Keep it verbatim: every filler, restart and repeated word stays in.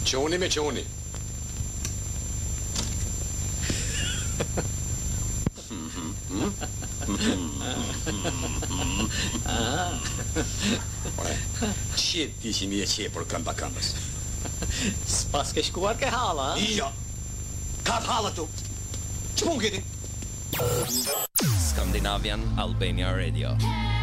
Tjoni med tjoni. Ce dici mie ce porcan bacanas? Spaske shkuar ke hala? Ja. Ka hala tu. Ç'mungkin? Scandinavian Albania Radio.